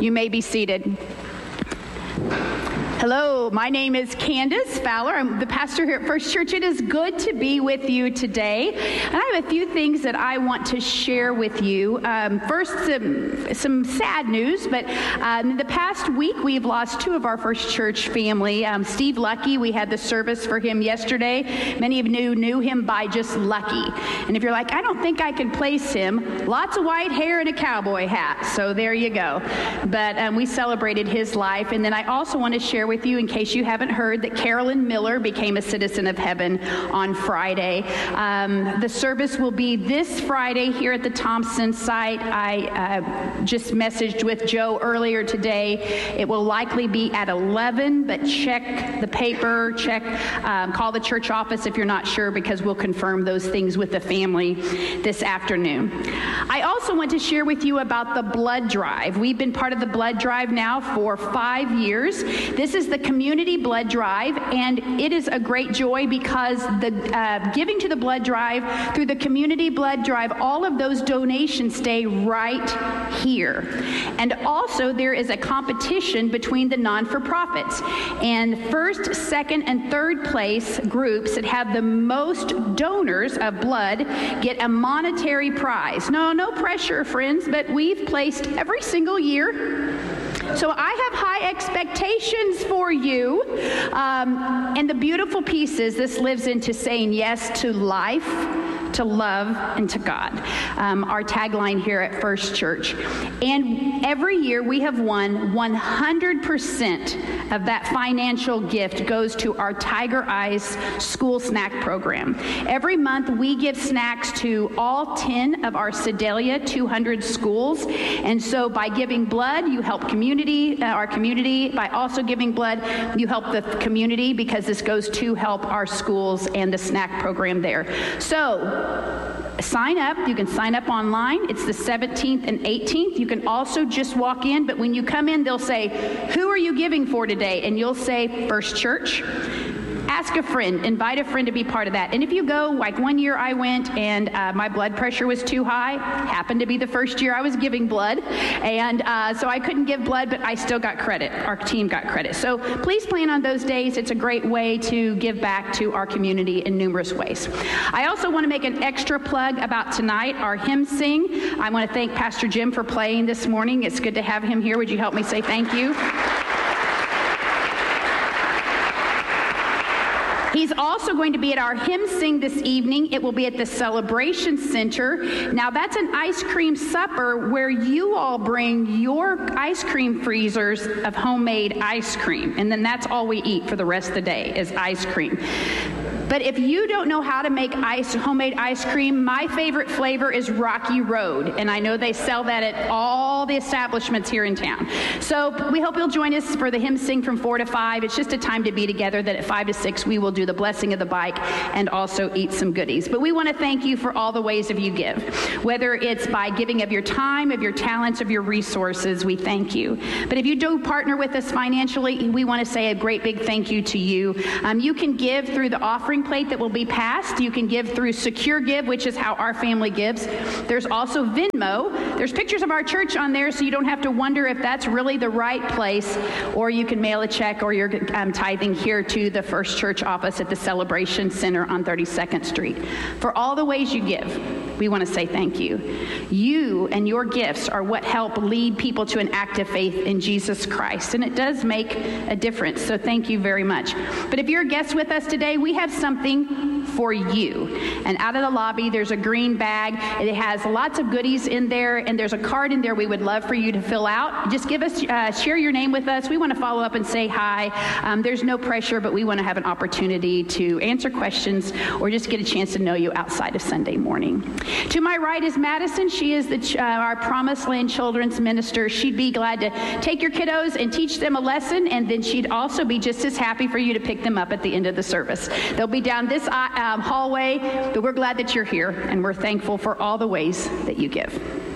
You may be seated. Hello, my name is Candace Fowler. I'm the pastor here at First Church. It is good to be with you today. And I have a few things that I want to share with you. First, some sad news, but in the past week, we've lost two of our First Church family. Steve Lucky, we had the service for him yesterday. Many of you knew him by just Lucky. And if you're like, I don't think I can place him, lots of white hair and a cowboy hat. So there you go. But we celebrated his life. And then I also want to share with you, in case you haven't heard, that Carolyn Miller became a citizen of heaven on Friday. The service will be this Friday here at the Thompson site. I just messaged with Joe earlier today. It will likely be at 11, but check the paper, call the church office if you're not sure, because we'll confirm those things with the family this afternoon. I also want to share with you about the blood drive. We've been part of the blood drive now for 5 years. This is the community blood drive, and it is a great joy because the giving to the blood drive through the community blood drive, all of those donations stay right here. And also there is a competition between the non-for-profits, and first, second, and third place groups that have the most donors of blood get a monetary prize. No pressure, friends, but we've placed every single year. So I have high expectations for you. And the beautiful piece is this lives into saying yes to life, to love, and to God. Our tagline here at First Church. And every year we have won 100% of that financial gift goes to our Tiger Eyes school snack program. Every month we give snacks to all 10 of our Sedalia 200 schools. And so by giving blood, you help our community. By also giving blood, you help the community, because this goes to help our schools and the snack program there. So sign up. You can sign up online. It's the 17th and 18th. You can also just walk in, but when you come in, they'll say, who are you giving for today? And you'll say, First Church. Ask a friend, invite a friend to be part of that. And if you go, like one year I went and my blood pressure was too high, happened to be the first year I was giving blood, and so I couldn't give blood, but I still got credit. Our team got credit. So please plan on those days. It's a great way to give back to our community in numerous ways. I also want to make an extra plug about tonight, our hymn sing. I want to thank Pastor Jim for playing this morning. It's good to have him here. Would you help me say thank you? He's also going to be at our hymn sing this evening. It will be at the Celebration Center. Now, that's an ice cream supper where you all bring your ice cream freezers of homemade ice cream. And then that's all we eat for the rest of the day is ice cream. But if you don't know how to make homemade ice cream, my favorite flavor is Rocky Road. And I know they sell that at all the establishments here in town. So we hope you'll join us for the hymn sing from 4 to 5. It's just a time to be together, that at 5 to 6 we will do the blessing of the bike and also eat some goodies. But we want to thank you for all the ways that you give. Whether it's by giving of your time, of your talents, of your resources, we thank you. But if you do partner with us financially, we want to say a great big thank you to you. You can give through the offering plate that will be passed. You can give through Secure Give, which is how our family gives. There's also Venmo. There's pictures of our church on there, so you don't have to wonder if that's really the right place, or you can mail a check, or you're tithing here to the First Church office at the Celebration Center on 32nd Street. For all the ways you give, we want to say thank you. You and your gifts are what help lead people to an active faith in Jesus Christ, and it does make a difference, so thank you very much. But if you're a guest with us today, we have something for you. And out of the lobby, there's a green bag. It has lots of goodies in there, and there's a card in there we would love for you to fill out. Just give us, share your name with us. We want to follow up and say hi. There's no pressure, but we want to have an opportunity to answer questions or just get a chance to know you outside of Sunday morning. To my right is Madison. She is our Promised Land Children's Minister. She'd be glad to take your kiddos and teach them a lesson, and then she'd also be just as happy for you to pick them up at the end of the service. They'll be down this hallway, but we're glad that you're here, and we're thankful for all the ways that you give.